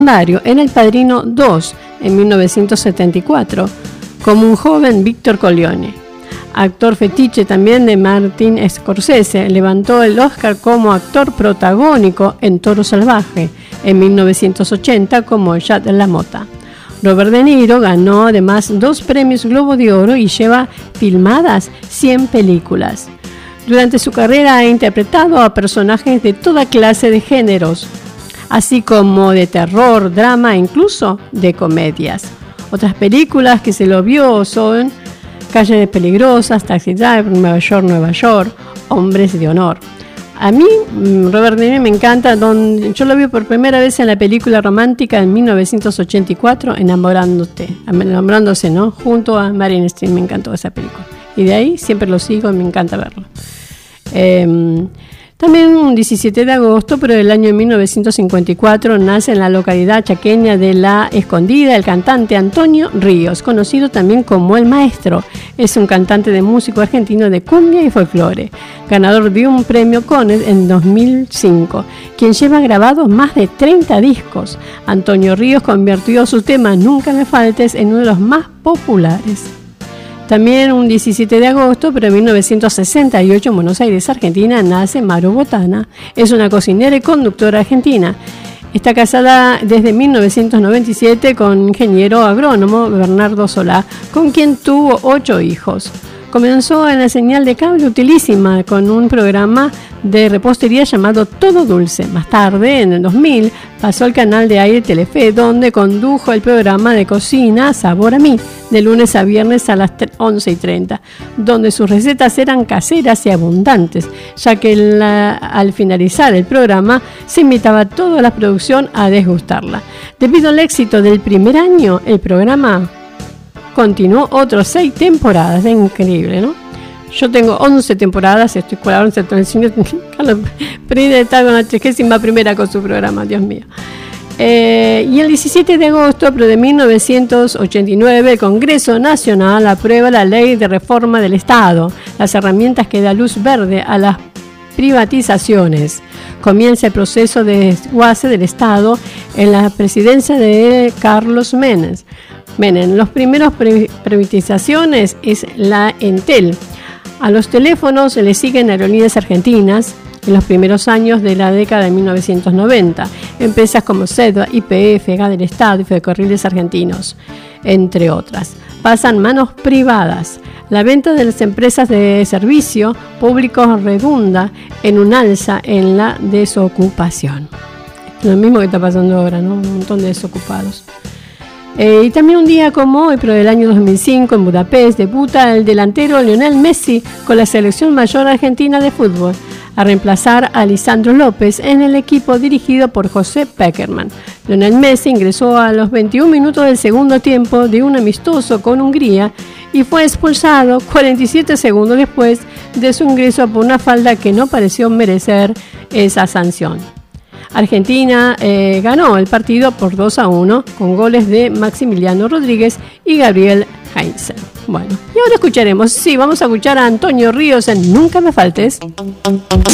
secundario en El Padrino 2 en 1974, como un joven Víctor Corleone. Actor fetiche también de Martin Scorsese, levantó el Oscar como actor protagónico en Toro Salvaje en 1980 como Jack LaMotta. Robert De Niro ganó además 2 premios Globo de Oro y lleva filmadas 100 películas. Durante su carrera ha interpretado a personajes de toda clase de géneros, así como de terror, drama e incluso de comedias. Otras películas que se lo vio son Calles Peligrosas, Taxi Driver, Nueva York, Hombres de Honor. A mí, Robert De Niro me encanta, yo lo vi por primera vez en la película romántica en 1984, Enamorándose, ¿no? Junto a Meryl Streep, me encantó esa película. Y de ahí siempre lo sigo y me encanta verlo. También un 17 de agosto, pero del año 1954, nace en la localidad chaqueña de La Escondida el cantante Antonio Ríos, conocido también como El Maestro. Es un cantante de músico argentino de cumbia y folclore, ganador de un premio Conet en 2005, quien lleva grabados más de 30 discos. Antonio Ríos convirtió su tema Nunca me faltes en uno de los más populares. También un 17 de agosto, pero en 1968, en Buenos Aires, Argentina, nace Maru Botana. Es una cocinera y conductora argentina. Está casada desde 1997 con ingeniero agrónomo Bernardo Solá, con quien tuvo 8 hijos. Comenzó en la señal de cable utilísima con un programa de repostería llamado Todo Dulce. Más tarde, en el 2000, pasó al canal de aire Telefe, donde condujo el programa de cocina Sabor a mí, de lunes a viernes a las 11:30, donde sus recetas eran caseras y abundantes, ya que al finalizar el programa se invitaba a toda la producción a degustarla. Debido al éxito del primer año, el programa continuó otros 6 temporadas. Es increíble, ¿no? Yo tengo 11 temporadas, estoy con la 11, Carlos Pérez está con la 31ª con su programa, Dios mío. Y el 17 de agosto de 1989, el Congreso Nacional aprueba la Ley de Reforma del Estado, las herramientas que da luz verde a las privatizaciones. Comienza el proceso de desguace del Estado en la presidencia de Carlos Menem. Los primeros privatizaciones es la Entel. A los teléfonos le siguen Aerolíneas Argentinas en los primeros años de la década de 1990. Empresas como SEDA, YPF, GA del Estado y Ferrocarriles Argentinos, entre otras, pasan manos privadas. La venta de las empresas de servicio público redunda en un alza en la desocupación. Lo mismo que está pasando ahora, ¿no? Un montón de desocupados. Y también un día como hoy, pero del año 2005, en Budapest, debuta el delantero Lionel Messi con la selección mayor argentina de fútbol, a reemplazar a Lisandro López en el equipo dirigido por José Peckerman. Lionel Messi ingresó a los 21 minutos del segundo tiempo de un amistoso con Hungría y fue expulsado 47 segundos después de su ingreso por una falta que no pareció merecer esa sanción. Argentina ganó el partido por 2-1 con goles de Maximiliano Rodríguez y Gabriel Heinze. Bueno, y ahora vamos a escuchar a Antonio Ríos en Nunca me faltes.